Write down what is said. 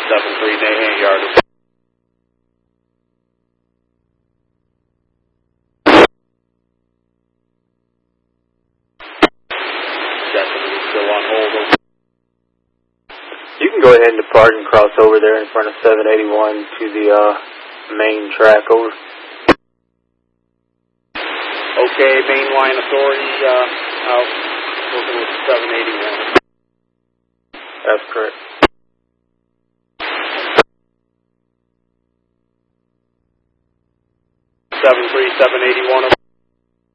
7-3, Nahan Yard. Jacksonville still on hold. You can go ahead and depart and cross over there in front of 781 to the main track. Over. Okay, main line authority out working with 781. That's correct. 7-3, 781.